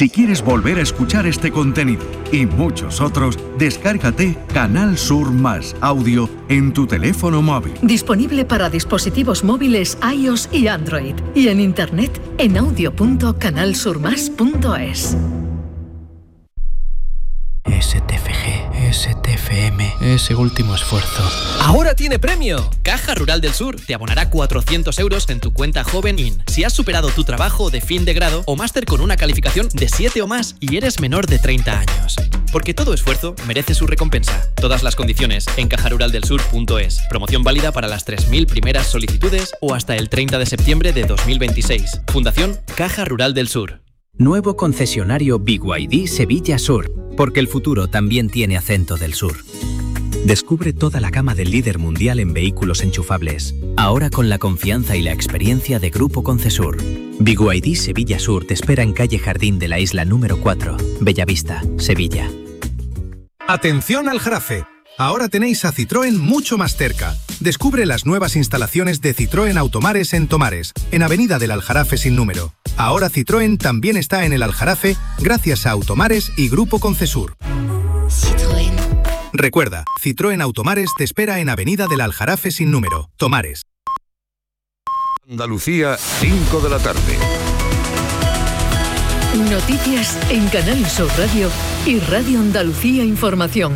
Si quieres volver a escuchar este contenido y muchos otros, descárgate Canal Sur Más Audio en tu teléfono móvil. Disponible para dispositivos móviles iOS y Android. Y en internet en audio.canalsurmas.es. STFG, STFM, ese último esfuerzo. ¡Ahora tiene premio! Caja Rural del Sur te abonará 400 euros en tu cuenta Joven IN si has superado tu trabajo de fin de grado o máster con una calificación de 7 o más y eres menor de 30 años. Porque todo esfuerzo merece su recompensa. Todas las condiciones en cajaruraldelsur.es. Promoción válida para las 3.000 primeras solicitudes o hasta el 30 de septiembre de 2026. Fundación Caja Rural del Sur. Nuevo concesionario BYD Sevilla Sur, porque el futuro también tiene acento del sur. Descubre toda la gama del líder mundial en vehículos enchufables, ahora con la confianza y la experiencia de Grupo Concesur. BYD Sevilla Sur te espera en calle Jardín de la Isla número 4, Bellavista, Sevilla. Atención al Jarafe. Ahora tenéis a Citroën mucho más cerca. Descubre las nuevas instalaciones de Citroën Automares en Tomares, en Avenida del Aljarafe sin número. Ahora Citroën también está en el Aljarafe gracias a Automares y Grupo Concesur. Citroën. Recuerda, Citroën Automares te espera en Avenida del Aljarafe sin número, Tomares. Andalucía, 5 de la tarde. Noticias en Canal Sur Radio y Radio Andalucía Información.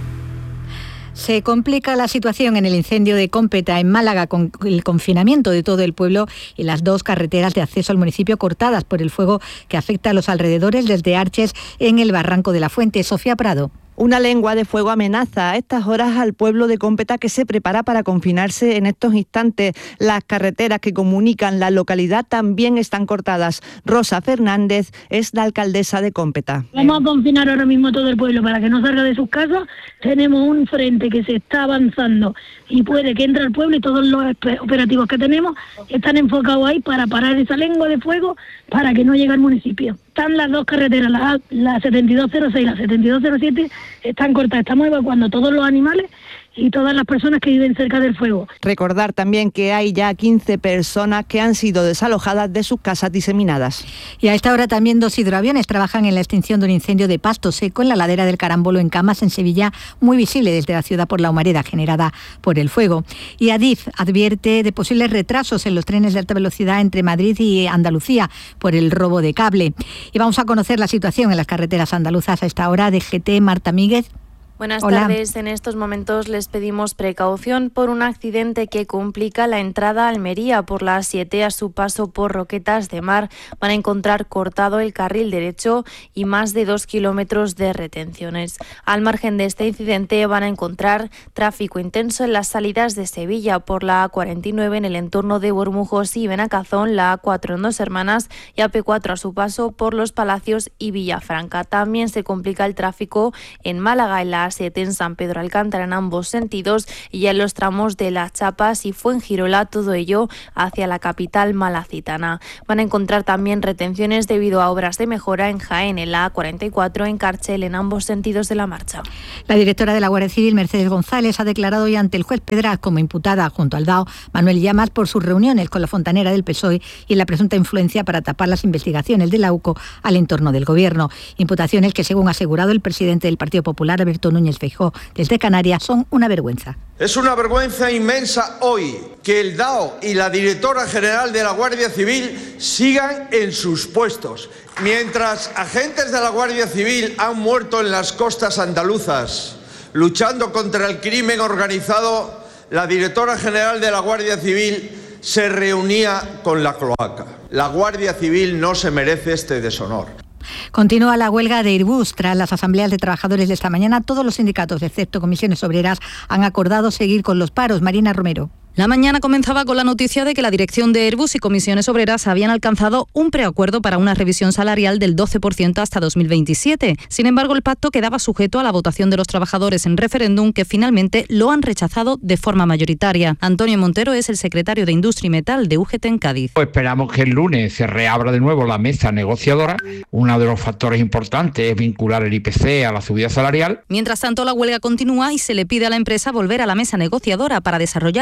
Se complica la situación en el incendio de Cómpeta, en Málaga, con el confinamiento de todo el pueblo y las 2 carreteras de acceso al municipio cortadas por el fuego que afecta a los alrededores desde Arches en el Barranco de la Fuente. Sofía Prado. Una lengua de fuego amenaza a estas horas al pueblo de Cómpeta, que se prepara para confinarse en estos instantes. Las carreteras que comunican la localidad también están cortadas. Rosa Fernández es la alcaldesa de Cómpeta. Vamos a confinar ahora mismo todo el pueblo para que no salga de sus casas. Tenemos un frente que se está avanzando y puede que entre al pueblo, y todos los operativos que tenemos están enfocados ahí para parar esa lengua de fuego para que no llegue al municipio. Están las 2 carreteras, la 7206 y la 7207, están cortadas. Estamos evacuando todos los animales y todas las personas que viven cerca del fuego. Recordar también que hay ya 15 personas que han sido desalojadas de sus casas diseminadas. Y a esta hora también 2 hidroaviones trabajan en la extinción de un incendio de pasto seco en la ladera del Carambolo en Camas, en Sevilla, muy visible desde la ciudad por la humareda generada por el fuego. Y Adif advierte de posibles retrasos en los trenes de alta velocidad entre Madrid y Andalucía por el robo de cable. Y vamos a conocer la situación en las carreteras andaluzas a esta hora. DGT, Marta Míguez. Buenas Hola. tardes. En estos momentos les pedimos precaución por un accidente que complica la entrada a Almería por la A7 a su paso por Roquetas de Mar. Van a encontrar cortado el carril derecho y más de 2 kilómetros de retenciones. Al margen de este incidente van a encontrar tráfico intenso en las salidas de Sevilla por la A49 en el entorno de Bormujos y Benacazón, la A4 en Dos Hermanas y AP4 a su paso por Los Palacios y Villafranca. También se complica el tráfico en Málaga, en la A7 en San Pedro Alcántara en ambos sentidos y en los tramos de Las Chapas y Fuengirola, todo ello hacia la capital malacitana. Van a encontrar también retenciones debido a obras de mejora en Jaén, en la A44 en Carchel, en ambos sentidos de la marcha. La directora de la Guardia Civil, Mercedes González, ha declarado hoy ante el juez Pedraz como imputada junto al DAO Manuel Llamas por sus reuniones con la fontanera del PSOE y la presunta influencia para tapar las investigaciones de la UCO al entorno del Gobierno. Imputaciones que, según ha asegurado el presidente del Partido Popular, Alberto Núñez Feijóo, desde Canarias, son una vergüenza. Es una vergüenza inmensa hoy que el DAO y la directora general de la Guardia Civil sigan en sus puestos. Mientras agentes de la Guardia Civil han muerto en las costas andaluzas luchando contra el crimen organizado, la directora general de la Guardia Civil se reunía con la cloaca. La Guardia Civil no se merece este deshonor. Continúa la huelga de Airbus. Tras las asambleas de trabajadores de esta mañana, todos los sindicatos, excepto comisiones obreras, han acordado seguir con los paros. Marina Romero. La mañana comenzaba con la noticia de que la dirección de Airbus y comisiones obreras habían alcanzado un preacuerdo para una revisión salarial del 12% hasta 2027. Sin embargo, el pacto quedaba sujeto a la votación de los trabajadores en referéndum, que finalmente lo han rechazado de forma mayoritaria. Antonio Montero es el secretario de Industria y Metal de UGT en Cádiz. Esperamos que el lunes se reabra de nuevo la mesa negociadora. Uno de los factores importantes es vincular el IPC a la subida salarial. Mientras tanto, la huelga continúa y se le pide a la empresa volver a la mesa negociadora para desarrollar la propuesta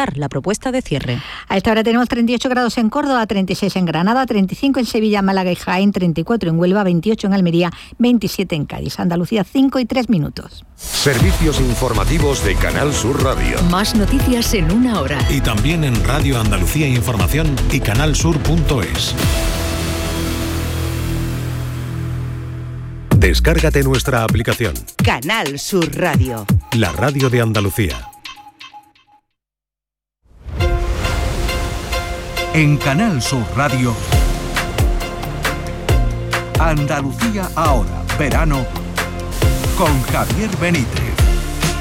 propuesta de cierre. A esta hora tenemos 38 grados en Córdoba, 36 en Granada, 35 en Sevilla, Málaga y Jaén, 34 en Huelva, 28 en Almería, 27 en Cádiz. Andalucía, 5 y 3 minutos. Servicios informativos de Canal Sur Radio. Más noticias en una hora. Y también en Radio Andalucía Información y canalsur.es. Descárgate nuestra aplicación. Canal Sur Radio. La radio de Andalucía. En Canal Sur Radio, Andalucía ahora, verano, con Javier Benítez.